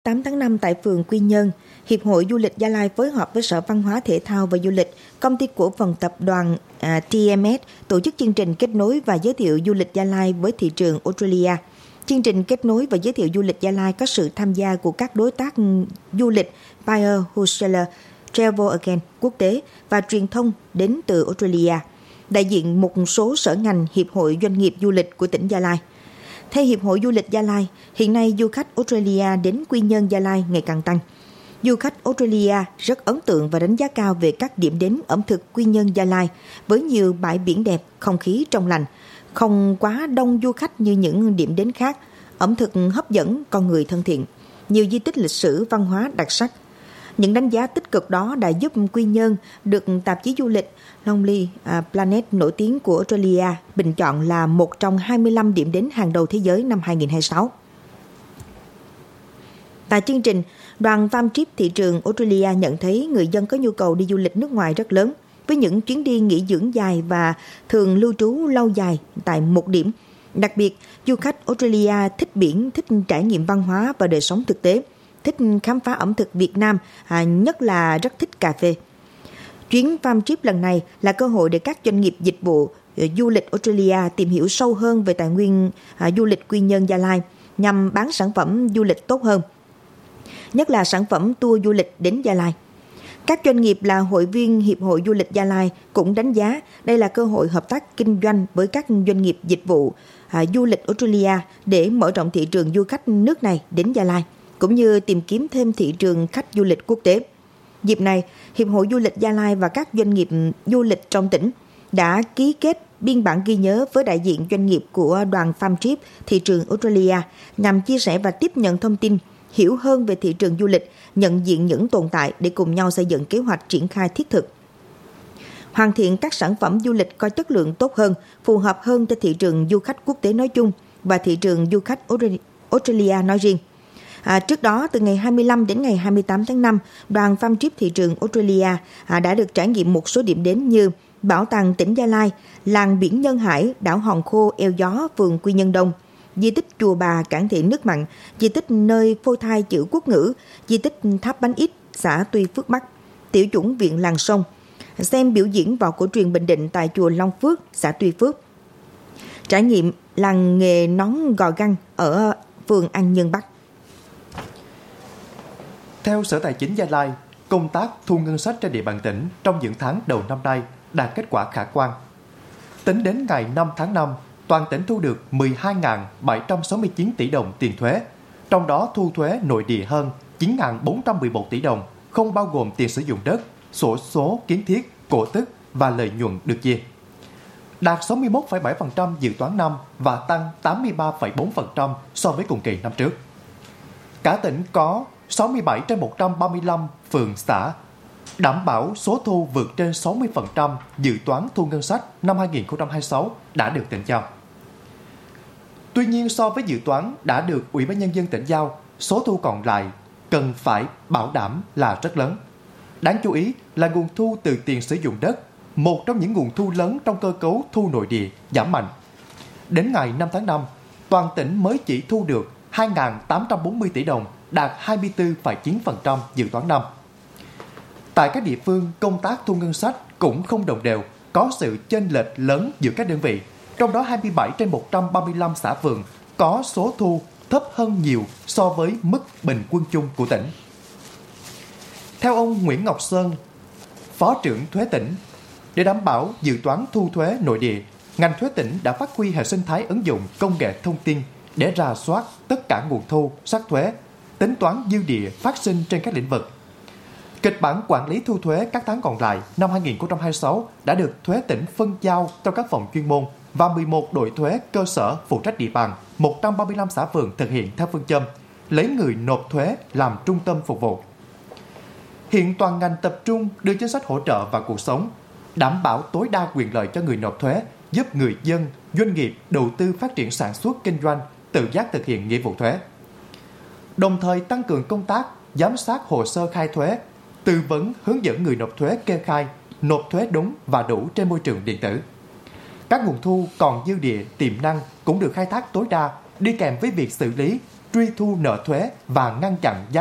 8 tháng 5 tại phường Quy Nhơn, Hiệp hội Du lịch Gia Lai phối hợp với Sở Văn hóa Thể thao và Du lịch, Công ty cổ phần tập đoàn TMS tổ chức chương trình kết nối và giới thiệu du lịch Gia Lai với thị trường Australia. Chương trình kết nối và giới thiệu du lịch Gia Lai có sự tham gia của các đối tác du lịch Buyer Wholesaler, Travel Again quốc tế và truyền thông đến từ Australia, đại diện một số sở ngành, hiệp hội doanh nghiệp du lịch của tỉnh Gia Lai. Theo Hiệp hội Du lịch Gia Lai, hiện nay du khách Australia đến Quy Nhơn Gia Lai ngày càng tăng. Du khách Australia rất ấn tượng và đánh giá cao về các điểm đến ẩm thực Quy Nhơn Gia Lai với nhiều bãi biển đẹp, không khí trong lành, không quá đông du khách như những điểm đến khác, ẩm thực hấp dẫn, con người thân thiện, nhiều di tích lịch sử văn hóa đặc sắc. Những đánh giá tích cực đó đã giúp Quy Nhơn được tạp chí du lịch Lonely Planet nổi tiếng của Australia bình chọn là một trong 25 điểm đến hàng đầu thế giới năm 2026. Tại chương trình, đoàn Farm Trip thị trường Australia nhận thấy người dân có nhu cầu đi du lịch nước ngoài rất lớn, với những chuyến đi nghỉ dưỡng dài và thường lưu trú lâu dài tại một điểm. Đặc biệt, du khách Australia thích biển, thích trải nghiệm văn hóa và đời sống thực tế, thích khám phá ẩm thực Việt Nam, nhất là rất thích cà phê. Chuyến Farm Trip lần này là cơ hội để các doanh nghiệp dịch vụ du lịch Australia tìm hiểu sâu hơn về tài nguyên du lịch Quy Nhơn Gia Lai nhằm bán sản phẩm du lịch tốt hơn, nhất là sản phẩm tour du lịch đến Gia Lai. Các doanh nghiệp là hội viên Hiệp hội Du lịch Gia Lai cũng đánh giá đây là cơ hội hợp tác kinh doanh với các doanh nghiệp dịch vụ du lịch Australia để mở rộng thị trường du khách nước này đến Gia Lai, cũng như tìm kiếm thêm thị trường khách du lịch quốc tế. Dịp này, Hiệp hội Du lịch Gia Lai và các doanh nghiệp du lịch trong tỉnh đã ký kết biên bản ghi nhớ với đại diện doanh nghiệp của đoàn Farm Trip thị trường Australia nhằm chia sẻ và tiếp nhận thông tin, hiểu hơn về thị trường du lịch, nhận diện những tồn tại để cùng nhau xây dựng kế hoạch triển khai thiết thực, hoàn thiện các sản phẩm du lịch có chất lượng tốt hơn, phù hợp hơn cho thị trường du khách quốc tế nói chung và thị trường du khách Australia nói riêng. Trước đó, từ ngày 25 đến ngày 28 tháng 5, đoàn Farm Trip thị trường Australia đã được trải nghiệm một số điểm đến như Bảo tàng tỉnh Gia Lai, làng biển Nhân Hải, đảo Hòn Khô, Eo Gió, phường Quy Nhơn Đông, di tích Chùa Bà, cảng thị nước mặn, di tích nơi phôi thai chữ quốc ngữ, di tích tháp bánh ít, xã Tuy Phước Bắc, tiểu chủng viện Làng Sông, xem biểu diễn võ cổ truyền Bình Định tại chùa Long Phước, xã Tuy Phước, trải nghiệm làng nghề nón gò găng ở phường An Nhân Bắc. Theo Sở Tài chính Gia Lai, công tác thu ngân sách trên địa bàn tỉnh trong những tháng đầu năm nay đạt kết quả khả quan. Tính đến ngày 5 tháng 5, toàn tỉnh thu được 12.769 tỷ đồng tiền thuế, trong đó thu thuế nội địa hơn 9.411 tỷ đồng, không bao gồm tiền sử dụng đất, xổ số kiến thiết, cổ tức và lợi nhuận được chia. Đạt 61,7% dự toán năm và tăng 83,4% so với cùng kỳ năm trước. Cả tỉnh có 67 trên 135 phường xã, đảm bảo số thu vượt trên 60% dự toán thu ngân sách năm 2026 đã được tỉnh giao. Tuy nhiên, so với dự toán đã được Ủy ban Nhân dân tỉnh giao, số thu còn lại cần phải bảo đảm là rất lớn. Đáng chú ý là nguồn thu từ tiền sử dụng đất, một trong những nguồn thu lớn trong cơ cấu thu nội địa, giảm mạnh. Đến ngày 5 tháng 5, toàn tỉnh mới chỉ thu được 2.840 tỷ đồng, đạt 24,9% dự toán năm. Tại các địa phương, công tác thu ngân sách cũng không đồng đều, có sự chênh lệch lớn giữa các đơn vị. Trong đó 27 trên 135 xã phường có số thu thấp hơn nhiều so với mức bình quân chung của tỉnh. Theo ông Nguyễn Ngọc Sơn, Phó trưởng Thuế tỉnh, để đảm bảo dự toán thu thuế nội địa, ngành thuế tỉnh đã phát huy hệ sinh thái ứng dụng công nghệ thông tin để rà soát tất cả nguồn thu, sắc thuế, tính toán dư địa phát sinh trên các lĩnh vực. Kịch bản quản lý thu thuế các tháng còn lại năm 2026 đã được thuế tỉnh phân giao cho các phòng chuyên môn và 11 đội thuế cơ sở phụ trách địa bàn, 135 xã phường thực hiện theo phương châm lấy người nộp thuế làm trung tâm phục vụ. Hiện toàn ngành tập trung đưa chính sách hỗ trợ vào cuộc sống, đảm bảo tối đa quyền lợi cho người nộp thuế, giúp người dân, doanh nghiệp đầu tư phát triển sản xuất kinh doanh, tự giác thực hiện nghĩa vụ thuế. Đồng thời tăng cường công tác giám sát hồ sơ khai thuế, tư vấn hướng dẫn người nộp thuế kê khai, nộp thuế đúng và đủ trên môi trường điện tử. Các nguồn thu còn dư địa tiềm năng cũng được khai thác tối đa đi kèm với việc xử lý, truy thu nợ thuế và ngăn chặn giá